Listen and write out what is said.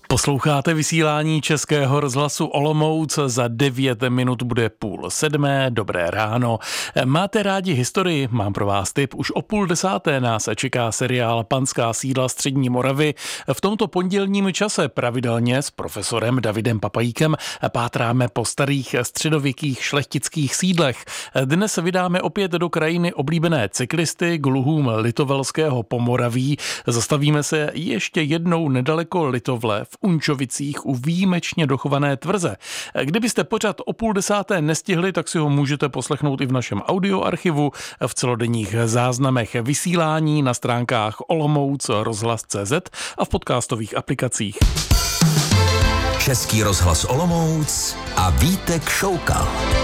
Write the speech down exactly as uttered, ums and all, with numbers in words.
Posloucháte vysílání Českého rozhlasu Olomouc, za devět minut bude půl sedmé, dobré ráno. Máte rádi historii? Mám pro vás tip. Už o půl desáté nás čeká seriál Panská sídla střední Moravy. V tomto pondělním čase pravidelně s profesorem Davidem Papajíkem pátráme po starých středověkých šlechtických sídlech. Dnes vydáme opět do krajiny oblíbené cyklisty k luhům Litovelského Pomoraví. Zastavíme se ještě jednou nedaleko Litovle v Unčovicích u výjimečně dochované tvrze. Kdybyste pořad o půl desáté nestihli, tak si ho můžete poslechnout i v našem audioarchivu, v celodenních záznamech vysílání na stránkách olomouc rozhlas tečka cé zet a v podcastových aplikacích. Český rozhlas Olomouc a Vítek Šoukal.